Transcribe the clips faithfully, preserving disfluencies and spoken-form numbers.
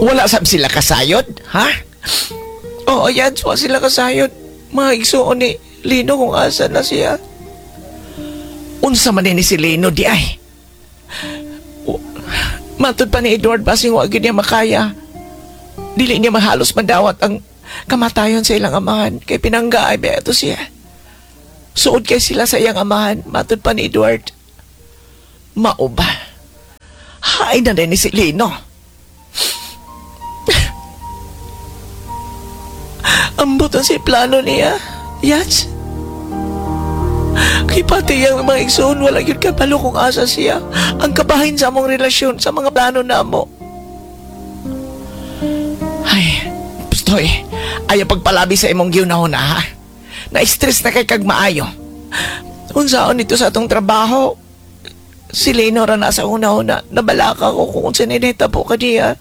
Wala sab sila kasayod, ha? Oo, yan, wa sila kasayod. Mga igsuon ni Lino kung asa na siya. Unsa man ni si Lino di ay? Matod pa ni Edward basing wa gyud niya makaya. Dili niya mahalos madawat ang kamatayon sa ilang amahan kay pinangga ay beto siya. Suod kay sila sa iyang amahan, matod pa ni Edward. Mao ba? Hay na din ni si Lino. Ambot ang si plano niya. Yes. Kay pati yung mga igsoon, wala yun kabalo kung asa siya. Ang kabahin sa among relasyon, sa mga plano na mo. Ay, Pistoy, ayaw pagpalabi sa imong giunahon na ha. Na-stress na kay kag maayo. Unsaon ito sa atong trabaho? Si Leno ra na sa una-una, nabalaka ko kung unsa ninita po ka diya.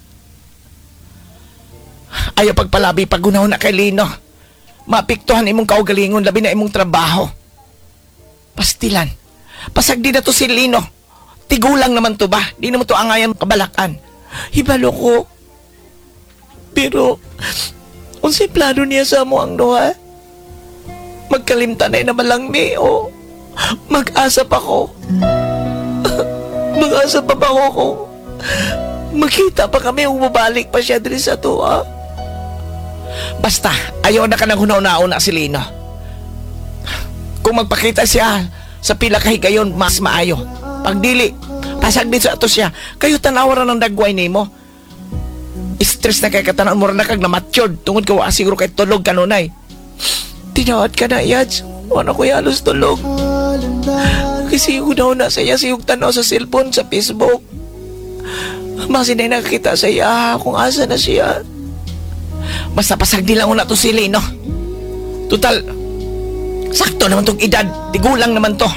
Ayaw pagpalabi pag unahon na kay Lino. Mapiktuhan imong kaugalingon, labi na imong trabaho. Pastilan. Pasag di na to si Lino. Tigulang naman to ba? Di naman to angayan kabalakan. Hibalo ko. Pero, unsay plano niya sa mo ang duha? Magkalimtan ay na malangmi o mag-asa pa ko. Mag-asa pa ba ko kung makita pa kami o mabalik pa siya diri sa tuwa? Basta, ayaw na ka nang hunaw-nauna si Lino. Kung magpakita siya sa pila kahigayon, mas maayo. Pag dili, pasag din sa ato siya, kayo tanawaran ng dagway nimo. Stress na kay katanan mo na kag na matured tungod ka wa siguro kay tulog kanunay. Tinawad ka na, Yads. Wala ko yalos tulog. Kasi unaw na sa iya siyog tanaw sa cellphone, sa Facebook. Masin na nakakita sa iya kung asa na siya. Basta pasag di lang una to si Lino. Total, sakto naman tong edad. Tigulang naman to.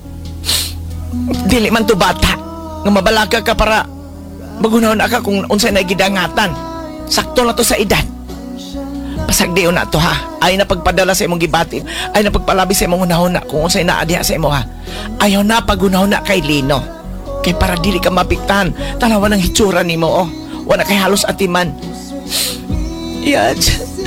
Dili man to bata. Nga mabalaga ka para magunaw na ka kung unsay na gidangatan. Sakto na to sa edad. Pasag di una to ha. Ay na pagpadala sa imong gibatin. Ay na pagpalabi sa imong unahon na kung unsay na adiha sa imo ha. Ayaw na pagunahon na kay Lino. Kay para dili ka mapiktan. Tanawa ng hitsura nimo oh. Wala kay halos atiman. Yads,